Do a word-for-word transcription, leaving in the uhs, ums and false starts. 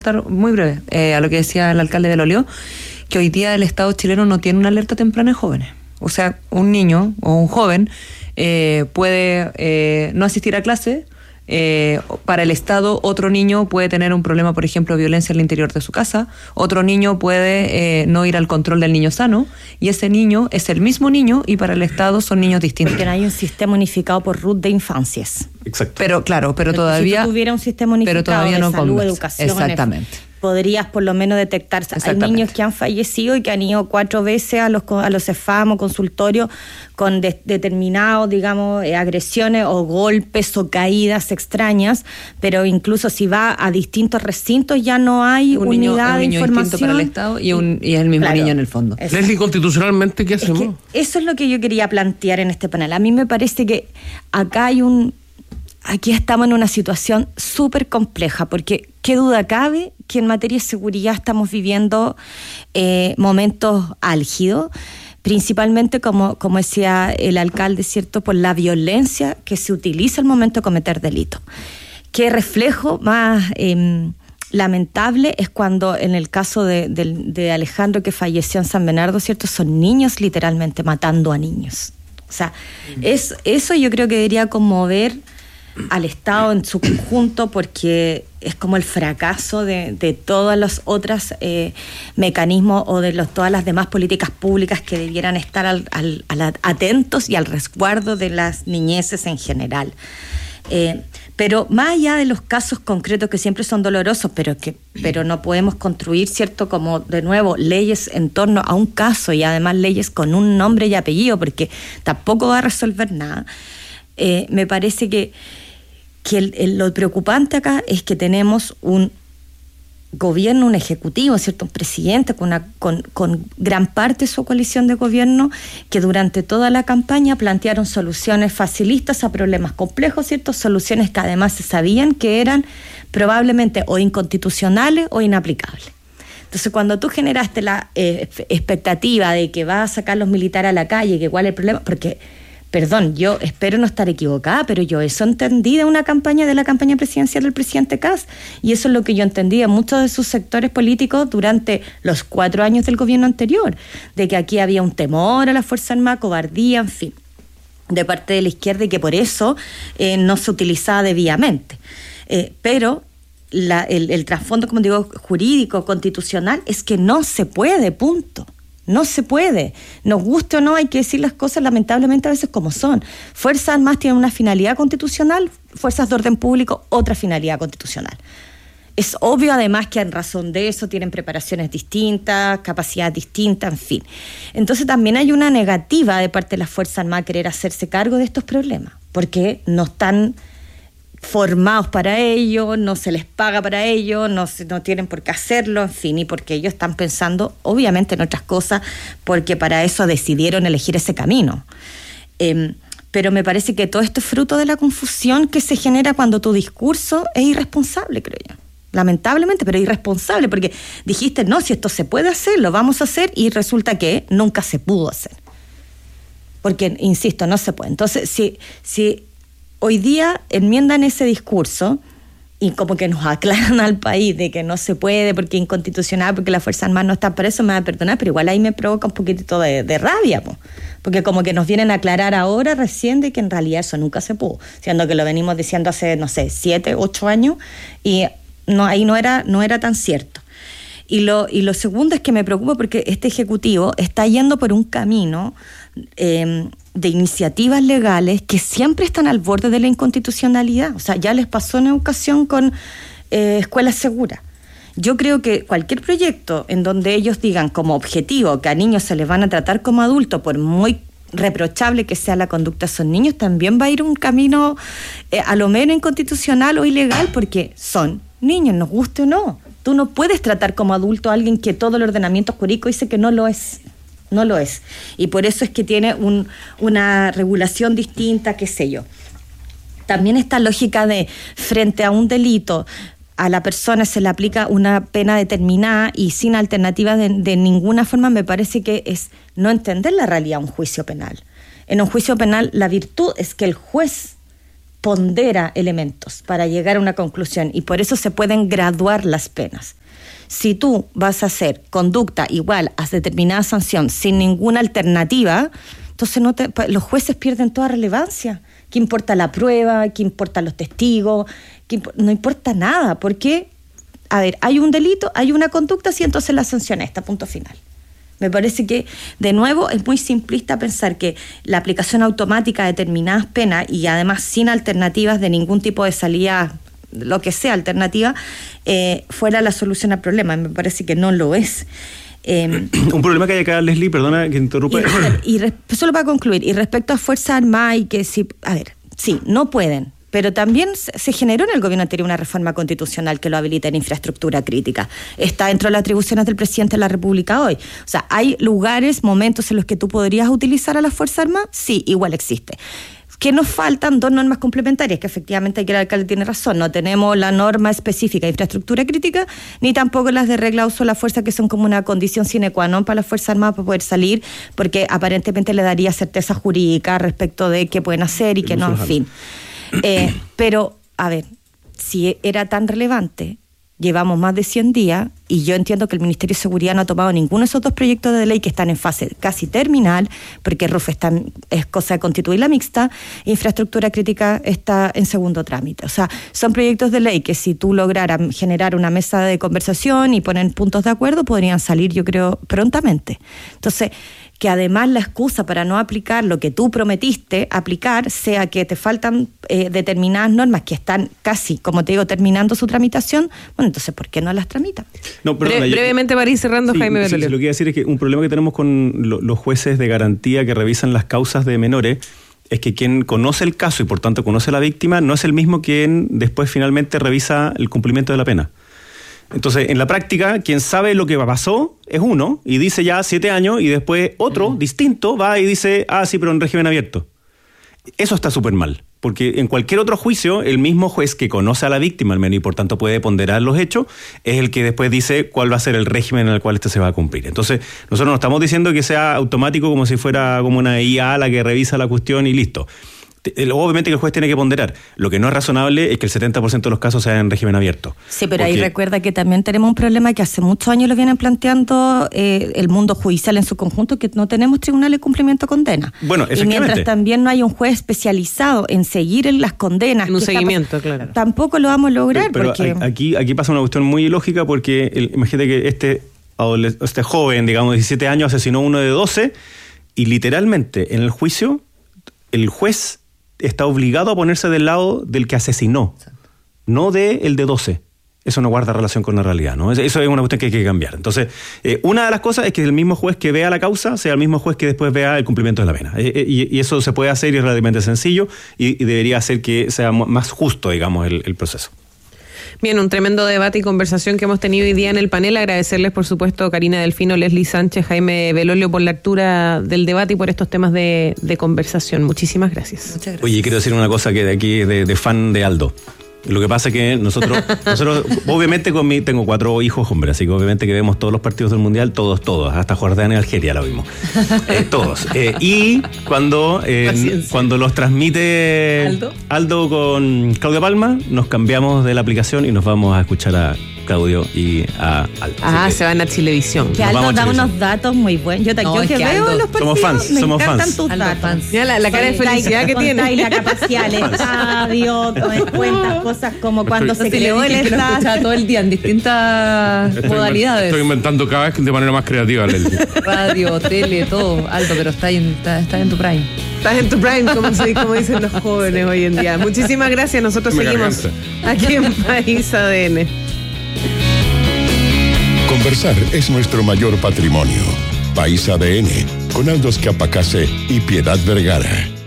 estar muy breve eh, a lo que decía el alcalde de Lolió, que hoy día el Estado chileno no tiene una alerta temprana en jóvenes. O sea, un niño o un joven eh, puede eh, no asistir a clase. Eh, para el Estado, otro niño puede tener un problema, por ejemplo, de violencia en el interior de su casa, otro niño puede eh, no ir al control del niño sano, y ese niño es el mismo niño y para el Estado son niños distintos. Porque no hay un sistema unificado por R U T de infancias. Exacto. Pero claro, pero Porque todavía... si tú tuviera un sistema unificado pero todavía de no salud, conversa. educación... Exactamente. podrías por lo menos detectar. Hay niños que han fallecido y que han ido cuatro veces a los a los CEFAM o consultorios con de, determinados, digamos, eh, agresiones o golpes o caídas extrañas, pero incluso si va a distintos recintos ya no hay un unidad niño, un de niño información. Para el Estado y, un, y es el mismo claro, niño en el fondo. Leslie, constitucionalmente, ¿qué hacemos? Es que eso es lo que yo quería plantear en este panel. A mí me parece que acá hay un... Aquí estamos en una situación súper compleja, porque qué duda cabe que en materia de seguridad estamos viviendo eh, momentos álgidos, principalmente, como, como decía el alcalde, ¿cierto?, por la violencia que se utiliza al momento de cometer delitos. Qué reflejo más eh, lamentable es cuando, en el caso de, de, de Alejandro, que falleció en San Bernardo, ¿cierto?, son niños literalmente matando a niños. O sea, es, eso yo creo que debería conmover al Estado en su conjunto, porque es como el fracaso de, de todos los otros eh, mecanismos o de los, todas las demás políticas públicas que debieran estar al, al, al atentos y al resguardo de las niñeces en general. Eh, pero más allá de los casos concretos que siempre son dolorosos, pero que pero no podemos construir, ¿cierto?, como de nuevo leyes en torno a un caso y además leyes con un nombre y apellido, porque tampoco va a resolver nada. Eh, me parece que, que el, el, lo preocupante acá es que tenemos un gobierno, un ejecutivo, ¿cierto?, un presidente con, una, con, con gran parte de su coalición de gobierno que durante toda la campaña plantearon soluciones facilistas a problemas complejos, ¿cierto?, soluciones que además se sabían que eran probablemente o inconstitucionales o inaplicables. Entonces, cuando tú generaste la eh, expectativa de que vas a sacar los militares a la calle, que cuál es el problema, porque... Perdón, yo espero no estar equivocada, pero yo eso entendí de una campaña, de la campaña presidencial del presidente Kast, y eso es lo que yo entendí en muchos de sus sectores políticos durante los cuatro años del gobierno anterior, de que aquí había un temor a la Fuerza Armada, cobardía, en fin, de parte de la izquierda, y que por eso eh, no se utilizaba debidamente. Eh, pero la, el, el trasfondo, como digo, jurídico, constitucional, es que no se puede, punto. No se puede. Nos guste o no, hay que decir las cosas lamentablemente a veces como son. Fuerzas Armadas tienen una finalidad constitucional, fuerzas de orden público otra finalidad constitucional. Es obvio además que en razón de eso tienen preparaciones distintas, capacidades distintas, en fin. Entonces también hay una negativa de parte de las Fuerzas Armadas a querer hacerse cargo de estos problemas, porque no están formados para ello, no se les paga para ello, no, no tienen por qué hacerlo, en fin, y porque ellos están pensando obviamente en otras cosas, porque para eso decidieron elegir ese camino. Eh, pero me parece que todo esto es fruto de la confusión que se genera cuando tu discurso es irresponsable, creo yo. Lamentablemente, pero irresponsable, porque dijiste, no, si esto se puede hacer, lo vamos a hacer, y resulta que nunca se pudo hacer. Porque, insisto, no se puede. Entonces, si... si hoy día enmiendan ese discurso y como que nos aclaran al país de que no se puede porque es inconstitucional, porque las Fuerzas Armadas no están para eso, me va a perdonar, pero igual ahí me provoca un poquitito de, de rabia, po. Porque como que nos vienen a aclarar ahora recién de que en realidad eso nunca se pudo, siendo que lo venimos diciendo hace, no sé, siete, ocho años, y no, ahí no era, no era tan cierto. Y lo, y lo segundo es que me preocupa porque este Ejecutivo está yendo por un camino eh, de iniciativas legales que siempre están al borde de la inconstitucionalidad. O sea, ya les pasó en educación con eh, escuelas seguras. Yo creo que cualquier proyecto en donde ellos digan como objetivo que a niños se les van a tratar como adultos, por muy reprochable que sea la conducta de esos niños, también va a ir un camino eh, a lo menos inconstitucional o ilegal, porque son niños, nos guste o no. Tú no puedes tratar como adulto a alguien que todo el ordenamiento jurídico dice que no lo es. No lo es. Y por eso es que tiene un, una regulación distinta, qué sé yo. También esta lógica de frente a un delito, a la persona se le aplica una pena determinada y sin alternativa de, de ninguna forma, me parece que es no entender la realidad de un juicio penal. En un juicio penal la virtud es que el juez pondera elementos para llegar a una conclusión y por eso se pueden graduar las penas. Si tú vas a hacer conducta igual a determinada sanción sin ninguna alternativa, entonces no te, los jueces pierden toda relevancia. ¿Qué importa la prueba? ¿Qué importan los testigos? ¿Qué imp- no importa nada, porque, a ver, hay un delito, hay una conducta, sí, entonces la sanción está, punto final. Me parece que, de nuevo, es muy simplista pensar que la aplicación automática de determinadas penas y además sin alternativas de ningún tipo de salida, lo que sea alternativa, eh, fuera la solución al problema. Me parece que no lo es. Eh, un problema que hay acá, Leslie, perdona que interrumpa. Y, y res, solo para concluir, y respecto a Fuerzas Armadas, y que sí, a ver, sí, no pueden. Pero también se generó en el gobierno anterior una reforma constitucional que lo habilita en infraestructura crítica. Está dentro de las atribuciones del presidente de la República hoy. O sea, ¿hay lugares, momentos en los que tú podrías utilizar a las Fuerzas Armadas? Sí, igual existe. Que nos faltan dos normas complementarias, que efectivamente aquí el alcalde tiene razón. No tenemos la norma específica de infraestructura crítica, ni tampoco las de regla uso de la fuerza, que son como una condición sine qua non para las Fuerzas Armadas para poder salir, porque aparentemente le daría certeza jurídica respecto de qué pueden hacer y qué no, en fin. Eh, pero, a ver, si era tan relevante, llevamos más de cien días y yo entiendo que el Ministerio de Seguridad no ha tomado ninguno de esos dos proyectos de ley que están en fase casi terminal, porque R U F está en, es cosa de constituir la mixta, infraestructura crítica está en segundo trámite. O sea, son proyectos de ley que si tú lograras generar una mesa de conversación y poner puntos de acuerdo, podrían salir, yo creo, prontamente. Entonces, que además la excusa para no aplicar lo que tú prometiste aplicar sea que te faltan eh, determinadas normas que están casi, como te digo, terminando su tramitación, bueno, entonces, ¿por qué no las tramitan? No, perdona, Bre- yo, brevemente, para ir cerrando, sí, Jaime sí, Belolio. sí, lo que iba a decir es que un problema que tenemos con lo, los jueces de garantía que revisan las causas de menores es que quien conoce el caso y por tanto conoce a la víctima no es el mismo quien después finalmente revisa el cumplimiento de la pena. Entonces, en la práctica, quien sabe lo que pasó es uno y dice ya siete años y después otro, uh-huh. distinto, va y dice, ah, sí, pero en régimen abierto. Eso está súper mal, porque en cualquier otro juicio, el mismo juez que conoce a la víctima al menos y por tanto puede ponderar los hechos, es el que después dice cuál va a ser el régimen en el cual este se va a cumplir. Entonces, nosotros no estamos diciendo que sea automático como si fuera como una I A la que revisa la cuestión y listo. Obviamente que el juez tiene que ponderar. Lo que no es razonable es que el setenta por ciento de los casos sean en régimen abierto. Sí, pero porque... ahí recuerda que también tenemos un problema que hace muchos años lo vienen planteando eh, el mundo judicial en su conjunto, que no tenemos tribunales de cumplimiento de condena. Bueno, efectivamente. Y mientras también no hay un juez especializado en seguir en las condenas, en un seguimiento, está, claro. Tampoco lo vamos a lograr. Pero, pero porque... aquí, aquí pasa una cuestión muy ilógica porque el, imagínate que este, este joven, digamos, de diecisiete años, asesinó a uno de doce y literalmente en el juicio el juez está obligado a ponerse del lado del que asesinó, exacto, no de el de doce. Eso no guarda relación con la realidad, ¿no? Eso es una cuestión que hay que cambiar. Entonces, eh, una de las cosas es que el mismo juez que vea la causa sea el mismo juez que después vea el cumplimiento de la pena. Eh, eh, y, y eso se puede hacer y es relativamente sencillo y, y debería hacer que sea más justo, digamos, el, el proceso. Bien, un tremendo debate y conversación que hemos tenido hoy día en el panel. Agradecerles, por supuesto, Karina Delfino, Leslie Sánchez, Jaime Belolio, por la altura del debate y por estos temas de, de conversación. Muchísimas gracias. Muchas gracias. Oye, quiero decir una cosa que de aquí, de, de fan de Aldo. Lo que pasa es que nosotros, nosotros obviamente con mi, tengo cuatro hijos hombres, así que obviamente que vemos todos los partidos del Mundial, todos, todos, hasta Jordania y Algeria lo vimos. Eh, todos. Eh, y cuando, eh, cuando los transmite Aldo. Aldo con Claudia Palma, nos cambiamos de la aplicación y nos vamos a escuchar a Claudio y a Aldo. Ah, que, se van a Chilevisión. Que Aldo da unos datos muy buenos. Yo, no, yo que, que veo Aldo, los partidos, somos fans, me somos encantan fans. tus Aldo datos. Fans. Ya la, la cara de felicidad que tiene. Y la capacidad del estadio, cuentas cosas como cuando estoy, se creó el estadio. Lo escuchaba todo el día en distintas estoy modalidades. Estoy inventando cada vez de manera más creativa, Leslie. Radio, tele, todo. Aldo, pero está en, está, está en tu prime. Estás en tu prime, como, se, como dicen los jóvenes hoy en día. Muchísimas gracias. Nosotros Me seguimos garganta. Aquí en País A D N. Conversar es nuestro mayor patrimonio. País A D N, con Aldo Escapacase y Piedad Vergara.